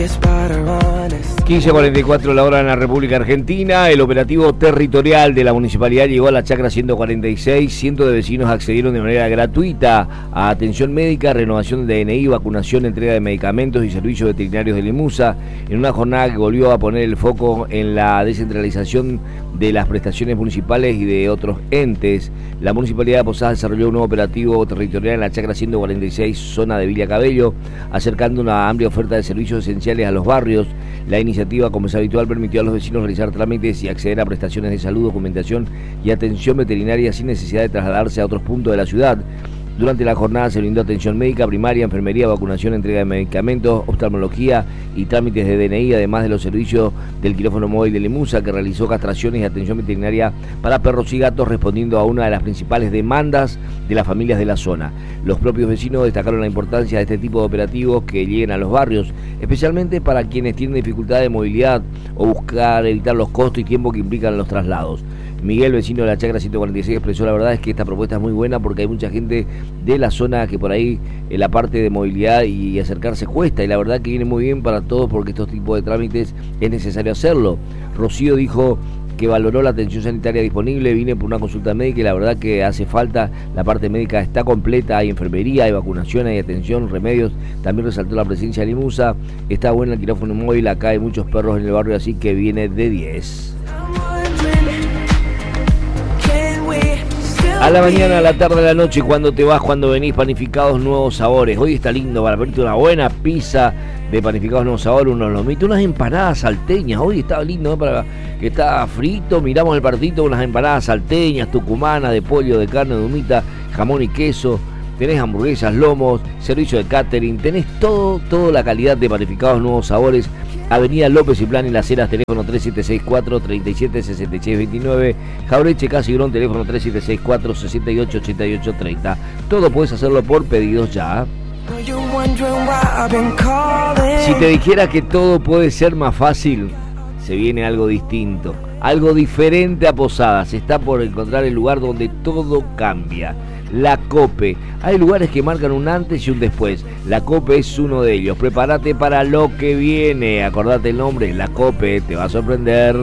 15:44 la hora en la República Argentina. El operativo territorial de la municipalidad llegó a la chacra 146. Cientos de vecinos accedieron de manera gratuita a atención médica, renovación de DNI, vacunación, entrega de medicamentos y servicios veterinarios de Limusa, en una jornada que volvió a poner el foco en la descentralización de las prestaciones municipales y de otros entes. La municipalidad de Posadas desarrolló un nuevo operativo territorial en la chacra 146, zona de Villa Cabello, acercando una amplia oferta de servicios esenciales a los barrios. La iniciativa, como es habitual, permitió a los vecinos realizar trámites y acceder a prestaciones de salud, documentación y atención veterinaria sin necesidad de trasladarse a otros puntos de la ciudad. Durante la jornada se brindó atención médica, primaria, enfermería, vacunación, entrega de medicamentos, oftalmología y trámites de DNI, además de los servicios del quirófano móvil de Limusa, que realizó castraciones y atención veterinaria para perros y gatos, respondiendo a una de las principales demandas de las familias de la zona. Los propios vecinos destacaron la importancia de este tipo de operativos que lleguen a los barrios, especialmente para quienes tienen dificultad de movilidad o buscar evitar los costos y tiempo que implican los traslados. Miguel, vecino de la chacra 146, expresó: la verdad es que esta propuesta es muy buena porque hay mucha gente de la zona que por ahí en la parte de movilidad y acercarse cuesta, y la verdad que viene muy bien para todos porque estos tipos de trámites es necesario hacerlo. Rocío dijo que valoró la atención sanitaria disponible, vine por una consulta médica y la verdad que hace falta, la parte médica está completa, hay enfermería, hay vacunación, hay atención, remedios. También resaltó la presencia de Limusa, está bueno el quirófano móvil, acá hay muchos perros en el barrio, así que viene de 10. A la mañana, a la tarde, a la noche, cuando te vas, cuando venís, panificados nuevos sabores. Hoy está lindo para pedirte una buena pizza de panificados nuevos sabores, unos lomitos, unas empanadas salteñas. Hoy está lindo, ¿no? Para que está frito, miramos el partito, unas empanadas salteñas, tucumanas, de pollo, de carne, de humita, jamón y queso. Tenés hamburguesas, lomos, servicio de catering, tenés toda la calidad de panificados nuevos sabores. Avenida López y Plan en Las Heras, teléfono 3764-376629. Jaureche, Casigrón, teléfono 3764-688830. Todo puedes hacerlo por pedidos ya. Si te dijera que todo puede ser más fácil, se viene algo distinto, algo diferente a Posadas. Está por encontrar el lugar donde todo cambia. La COPE. Hay lugares que marcan un antes y un después. La COPE es uno de ellos. Prepárate para lo que viene. Acordate el nombre, La COPE, te va a sorprender.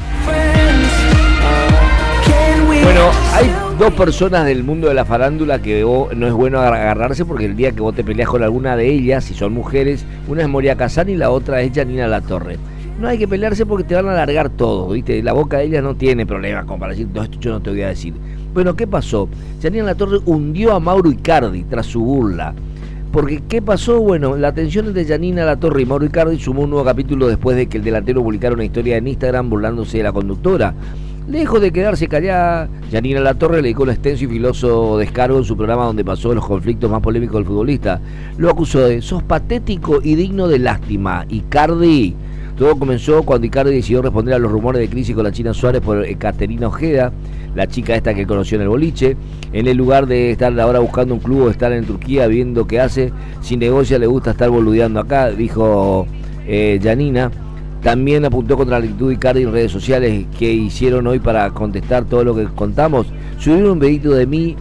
Bueno, hay dos personas del mundo de la farándula que no es bueno agarrarse, porque el día que vos te peleas con alguna de ellas, si son mujeres, una es Moria Kazan y la otra es Janina Latorre. No hay que pelearse porque te van a alargar todo, ¿viste? La boca de ella no tiene problema como para decir, no, esto yo no te voy a decir. Bueno, ¿qué pasó? Janina Latorre hundió a Mauro Icardi tras su burla. Porque, ¿qué pasó? Bueno, la tensión entre Janina Latorre y Mauro Icardi sumó un nuevo capítulo después de que el delantero publicara una historia en Instagram burlándose de la conductora. Lejos de quedarse callada, Janina Latorre le dedicó un extenso y filoso descargo en su programa donde pasó los conflictos más polémicos del futbolista. Lo acusó de: sos patético y digno de lástima, Icardi. Todo comenzó cuando Icardi decidió responder a los rumores de crisis con la China Suárez por Caterina Ojeda, la chica esta que conoció en el boliche. En el lugar de estar ahora buscando un club o estar en Turquía viendo qué hace, si negocia le gusta estar boludeando acá, dijo Janina. También apuntó contra la actitud de Icardi en redes sociales que hicieron hoy para contestar todo lo que contamos. Subieron un videito de mí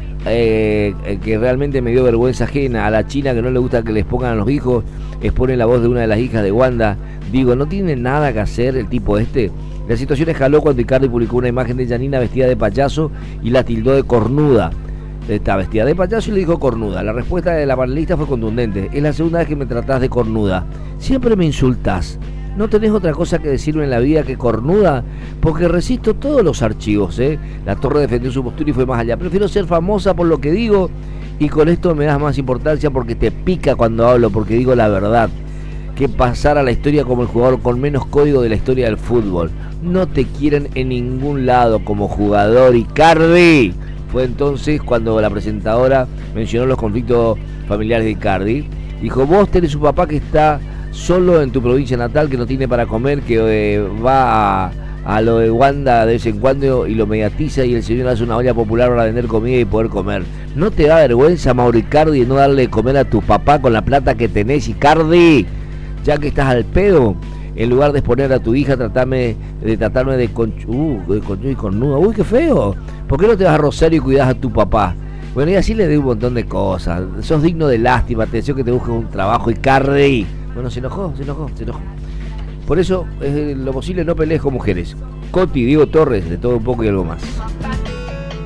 que realmente me dio vergüenza ajena. A la China que no le gusta que les pongan a los hijos, expone la voz de una de las hijas de Wanda. Digo, ¿no tiene nada que hacer el tipo este? La situación escaló cuando Icardi publicó una imagen de Janina vestida de payaso y la tildó de cornuda. Está vestida de payaso y le dijo cornuda. La respuesta de la panelista fue contundente: es la segunda vez que me tratás de cornuda. Siempre me insultás. ¿No tenés otra cosa que decirme en la vida que cornuda? Porque resisto todos los archivos, ¿eh? La Torre defendió su postura y fue más allá. Prefiero ser famosa por lo que digo y con esto me das más importancia porque te pica cuando hablo, porque digo la verdad. Que pasar a la historia como el jugador con menos código de la historia del fútbol. No te quieren en ningún lado como jugador, Icardi. Fue entonces cuando la presentadora mencionó los conflictos familiares de Icardi. Dijo: vos tenés un papá que está solo en tu provincia natal, que no tiene para comer, que va a lo de Wanda de vez en cuando y lo mediatiza, y el señor hace una olla popular para vender comida y poder comer. ¿No te da vergüenza, Mauro Icardi, no darle de comer a tu papá con la plata que tenés, Icardi? Ya que estás al pedo, en lugar de exponer a tu hija, tratarme de conchudo y cornuda. Uy, qué feo. ¿Por qué no te vas a Rosario y cuidas a tu papá? Bueno, y así le doy un montón de cosas. Sos digno de lástima, te deseo que te busques un trabajo, Icardi. Bueno, se enojó. Por eso, lo posible, no pelees con mujeres. Coti, Diego Torres, de todo un poco y algo más.